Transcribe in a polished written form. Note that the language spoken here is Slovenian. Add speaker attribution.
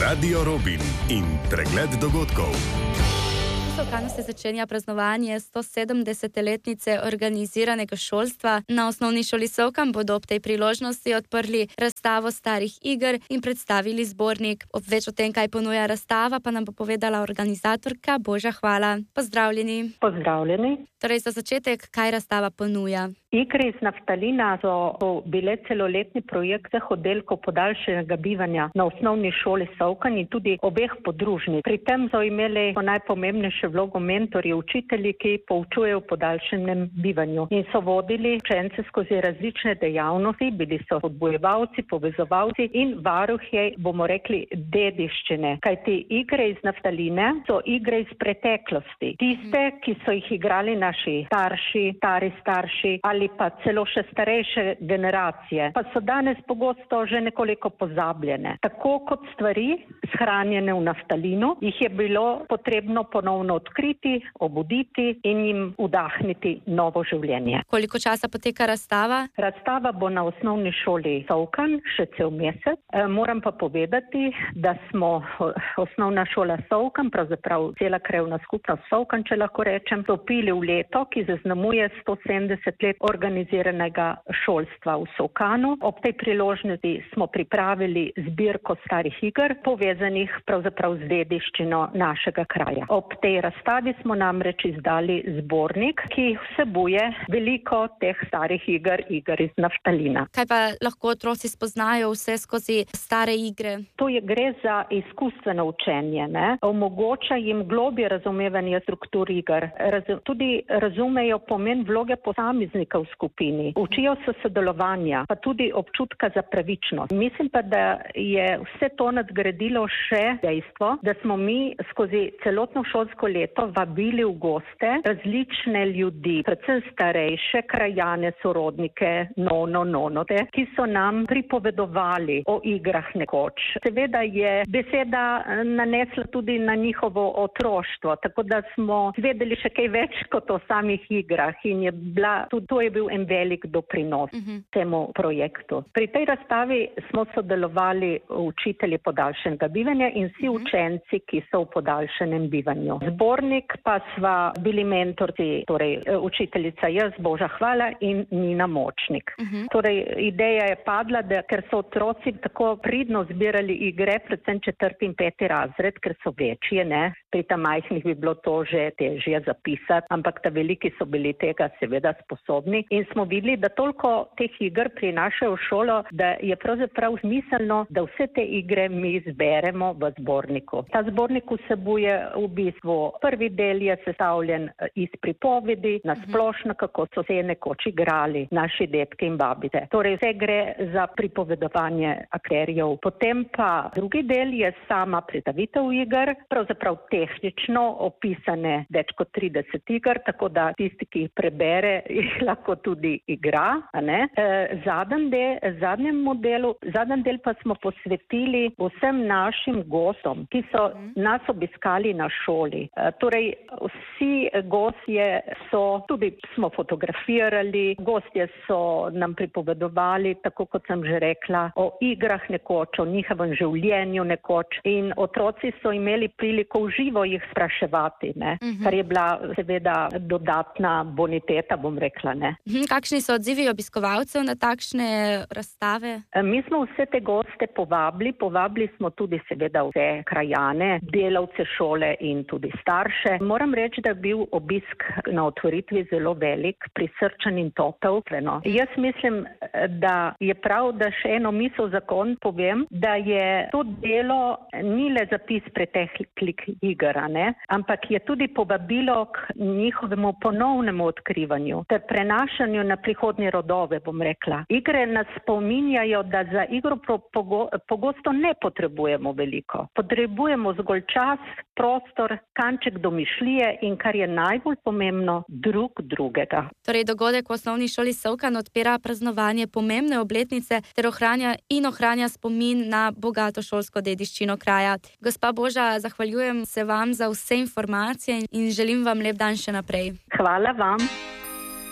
Speaker 1: Radio Robin in pregled dogodkov.
Speaker 2: V Solkanu se začenja praznovanje 170-letnice organiziranega šolstva. Na osnovni šoli Solkan bodo ob tej priložnosti odprli razstavo starih iger in predstavili zbornik. Več o tem, kaj ponuja razstava, pa nam bo povedala organizatorka Boža Hvala. Pozdravljeni.
Speaker 3: Pozdravljeni.
Speaker 2: Torej, za začetek, kaj razstava ponuja?
Speaker 3: Igre iz naftalina so bile celoletni projekt vseh oddelkov podaljšanega bivanja na osnovni šoli Solkan in tudi obeh podružnic. Pri tem so imeli najpomembnejše vlogo mentorji, učitelji, ki poučujejo v podaljšanem bivanju in so vodili učence skozi različne dejavnosti, bili so podbojevalci, povezovalci in varuhje, bomo rekli, dediščine. Kajti igre iz naftaline so igre iz preteklosti. Tiste, ki so jih igrali naši starši, stari starši ali pa celo še starejše generacije, pa so danes pogosto že nekoliko pozabljene. Tako kot stvari shranjene v naftalinu, jih je bilo potrebno ponovno odkriti, obuditi in jim vdahniti novo življenje.
Speaker 2: Koliko časa poteka razstava?
Speaker 3: Razstava bo na osnovni šoli Solkan še cel mesec. Moram pa povedati, da smo osnovna šola Solkan, pravzaprav cela krajevna skupnost Solkan, če lahko rečem, stopili v leto, ki zaznamuje 170 let organiziranega šolstva v Solkanu. Ob tej priložnosti smo pripravili zbirko starih iger, povezanih pravzaprav z dediščino našega kraja. Ob tej razstavi smo namreč izdali zbornik, ki vsebuje veliko teh starih iger iz naftalina.
Speaker 2: Kaj pa lahko otroci spoznajo vse skozi stare igre?
Speaker 3: To gre za izkustveno učenje, ne? Omogoča jim globje razumevanje struktur iger. Tudi razumejo pomen vloge posameznika v skupini. Učijo se sodelovanja, pa tudi občutka za pravičnost. Mislim pa, da je vse to nadgradilo še dejstvo, da smo mi skozi celotno šolsko leto vabili v goste različne ljudi, predvsem starejše krajane, sorodnike, nonote, ki so nam pripovedovali o igrah nekoč. Seveda je beseda nanesla tudi na njihovo otroštvo, tako da smo zvedeli še kaj več kot o samih igrah in to je bil en velik doprinos temu projektu. Pri tej razstavi smo sodelovali učitelji podaljšanega bivanja in vsi učenci, ki so v podaljšanem bivanju. Zbornik pa sva bili mentorci, torej učiteljica jaz, Boža Hvala in Nina Močnik. Torej, ideja je padla, da ker so otroci tako pridno zbirali igre, predvsem 4. in 5. razred, ker so večje, ne? Pri ta majhnih bi bilo to že težje zapisati, ampak ta veliki so bili tega seveda sposobni in smo videli, da toliko teh iger prinašajo v šolo, da je pravzaprav smiselno, da vse te igre mi zberemo v zborniku. Ta zbornik vsebuje v bistvu, prvi del je sestavljen iz pripovedi, na splošno, kako so se nekoč igrali naši dedke in babice. Torej vse gre za pripovedovanje akterjev. Potem pa drugi del je sama predstavitev iger, pravzaprav tehnično opisane več kot 30 iger, tako da tisti, ki jih prebere, jih lahko tudi igra. Zadnji del pa smo posvetili vsem našim gostom, ki so nas obiskali na šoli. Torej, vsi gostje smo fotografirali, gostje so nam pripovedovali, tako kot sem že rekla, o igrah nekoč, o njihovem življenju nekoč in otroci so imeli priliko v živo jih spraševati, ne? Kar je bila seveda dodatna boniteta, bom rekla, ne.
Speaker 2: Kakšni so odzivi obiskovalcev na takšne razstave?
Speaker 3: Mi smo vse te goste povabili smo tudi seveda vse krajane, delavce šole in tudi starše. Moram reči, da je bil obisk na otvoritvi zelo velik, prisrčen in topel. Jaz mislim, da je prav, da še eno misel za konec povem, da je to delo ni le zapis preteklih iger, ne, ampak je tudi povabilo k njihovemu ponovnemu odkrivanju ter prenašanju na prihodnje rodove, bom rekla. Igre nas spominjajo, da za igro pogosto ne potrebujemo veliko. Potrebujemo zgolj čas, prostor, kanček domišljije in, kar je najbolj pomembno, drugega.
Speaker 2: Torej, dogodek v osnovni šoli Solkan odpira praznovanje pomembne obletnice ter ohranja spomin na bogato šolsko dediščino kraja. Gospa Boža, zahvaljujem se vam za vse informacije in želim vam lep dan še naprej.
Speaker 3: Hvala vam.